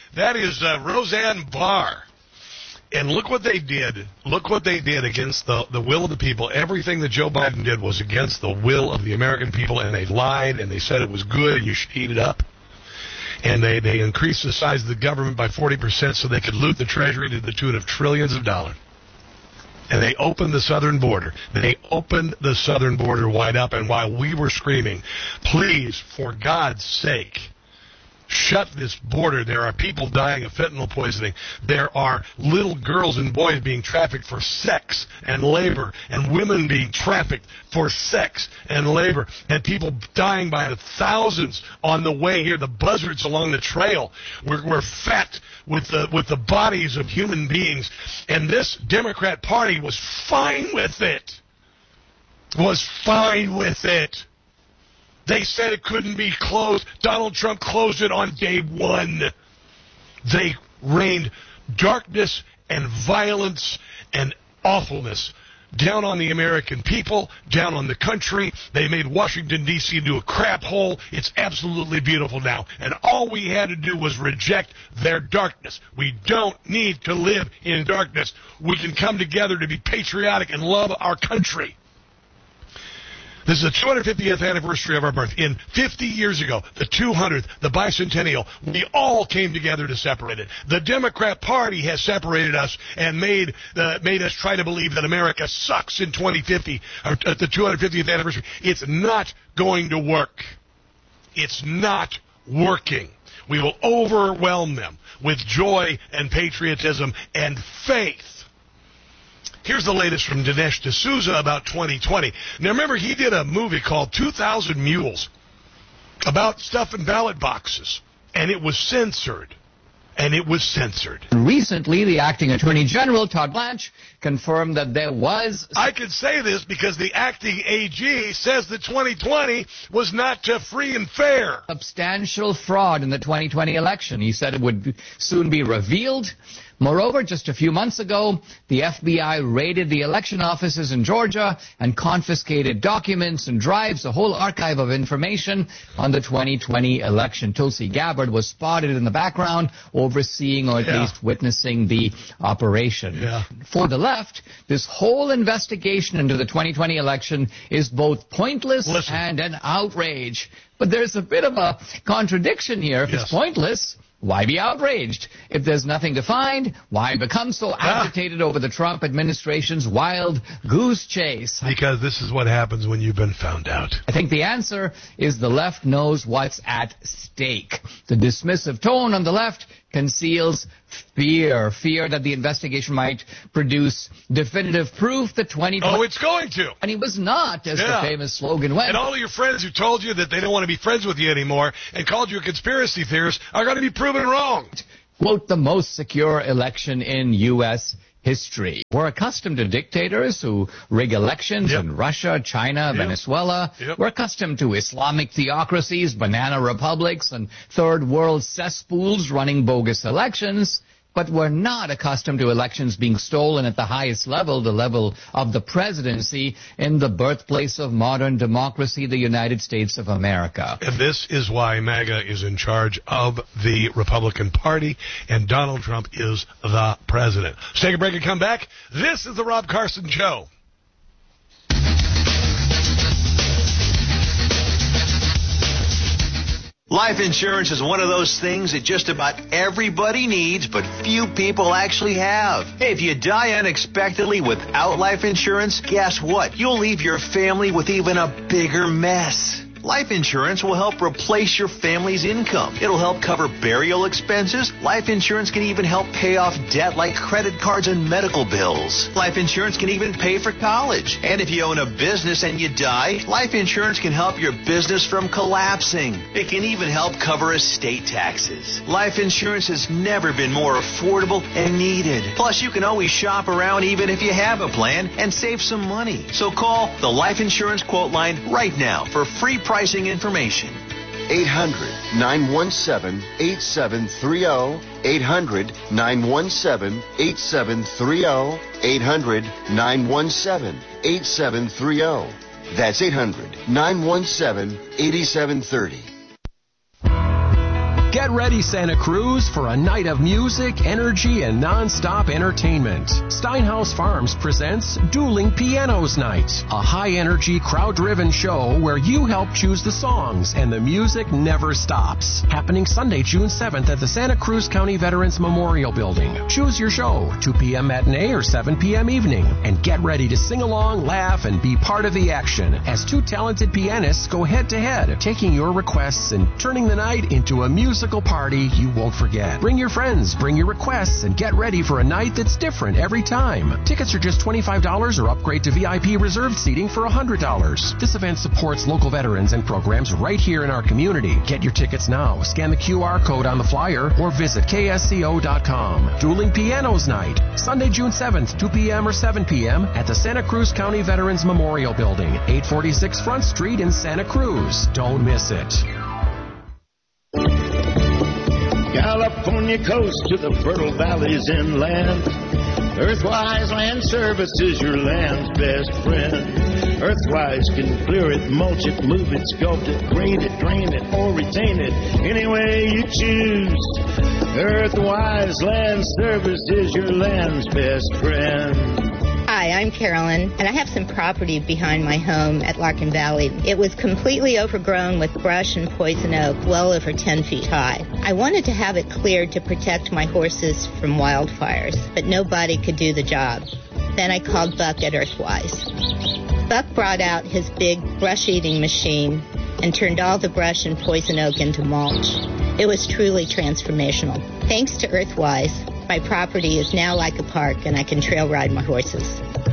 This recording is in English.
That is Roseanne Barr. And look what they did. Look what they did against the will of the people. Everything that Joe Biden did was against the will of the American people, and they lied, and they said it was good, and you should eat it up. And they increased the size of the government by 40% so they could loot the Treasury to the tune of trillions of dollars. And they opened the southern border. They opened the southern border wide up, and while we were screaming, please, for God's sake, shut this border. There are people dying of fentanyl poisoning. There are little girls and boys being trafficked for sex and labor, and women being trafficked for sex and labor, and people dying by the thousands on the way here. The buzzards along the trail were fat with the bodies of human beings, and this Democrat Party was fine with it. They said it couldn't be closed. Donald Trump closed it on day one. They rained darkness and violence and awfulness down on the American people, down on the country. They made Washington, D.C. into a crap hole. It's absolutely beautiful now. And all we had to do was reject their darkness. We don't need to live in darkness. We can come together to be patriotic and love our country. This is the 250th anniversary of our birth. In 50 years ago, the 200th, the bicentennial, we all came together to separate it. The Democrat Party has separated us and made us try to believe that America sucks in 2050, or at the 250th anniversary. It's not going to work. It's not working. We will overwhelm them with joy and patriotism and faith. Here's the latest from Dinesh D'Souza about 2020. Now, remember, he did a movie called 2,000 Mules about stuff in ballot boxes, and it was censored. Recently, the acting Attorney General, Todd Blanche, confirmed that there was... I can say this because the acting AG says that 2020 was not free and fair. Substantial fraud in the 2020 election. He said it would soon be revealed. Moreover, just a few months ago, the FBI raided the election offices in Georgia and confiscated documents and drives, a whole archive of information on the 2020 election. Tulsi Gabbard was spotted in the background overseeing or at least witnessing the operation. Yeah. For the left, this whole investigation into the 2020 election is both pointless and an outrage. But there's a bit of a contradiction here. If it's pointless, why be outraged? If there's nothing to find, why become so agitated over the Trump administration's wild goose chase? Because this is what happens when you've been found out. I think the answer is the left knows what's at stake. The dismissive tone on the left conceals fear that the investigation might produce definitive proof that 2020... Oh, it's going to. And he was not, as the famous slogan went. And all of your friends who told you that they don't want to be friends with you anymore and called you a conspiracy theorist are going to be proven wrong. Quote, the most secure election in U.S. history. We're accustomed to dictators who rig elections in Russia, China, Venezuela. We're accustomed to Islamic theocracies, banana republics, and third world cesspools running bogus elections. But we're not accustomed to elections being stolen at the highest level, the level of the presidency in the birthplace of modern democracy, the United States of America. And this is why MAGA is in charge of the Republican Party, and Donald Trump is the president. Let's take a break and come back. This is the Rob Carson Show. Life insurance is one of those things that just about everybody needs, but few people actually have. Hey, if you die unexpectedly without life insurance, guess what? You'll leave your family with even a bigger mess. Life insurance will help replace your family's income. It'll help cover burial expenses. Life insurance can even help pay off debt like credit cards and medical bills. Life insurance can even pay for college. And if you own a business and you die, life insurance can help your business from collapsing. It can even help cover estate taxes. Life insurance has never been more affordable and needed. Plus, you can always shop around even if you have a plan and save some money. So call the Life Insurance Quote Line right now for free pricing information. 800-917-8730. 800-917-8730. 800-917-8730. That's 800-917-8730. Get ready, Santa Cruz, for a night of music, energy, and non-stop entertainment. Steinhaus Farms presents Dueling Pianos Night, a high-energy, crowd-driven show where you help choose the songs and the music never stops. Happening Sunday, June 7th at the Santa Cruz County Veterans Memorial Building. Choose your show, 2 p.m. matinee or 7 p.m. evening, and get ready to sing along, laugh, and be part of the action as two talented pianists go head-to-head, taking your requests and turning the night into a musical party you won't forget. Bring your friends, bring your requests, and get ready for a night that's different every time. Tickets are just $25 or upgrade to VIP reserved seating for $100. This event supports local veterans and programs right here in our community. Get your tickets now. Scan the QR code on the flyer or visit ksco.com. Dueling Pianos Night, Sunday, June 7th, 2 p.m. or 7 p.m. at the Santa Cruz County Veterans Memorial Building, 846 Front Street in Santa Cruz. Don't miss it. California coast to the fertile valleys inland. Earthwise Land Service is your land's best friend. Earthwise can clear it, mulch it, move it, sculpt it, grade it, drain it, or retain it any way you choose. Earthwise Land Service is your land's best friend. Hi, I'm Carolyn, and I have some property behind my home at Larkin Valley. It was completely overgrown with brush and poison oak, well over 10 feet high. I wanted to have it cleared to protect my horses from wildfires, but nobody could do the job. Then I called Buck at Earthwise. Buck brought out his big brush-eating machine and turned all the brush and poison oak into mulch. It was truly transformational. Thanks to Earthwise, my property is now like a park, and I can trail ride my horses.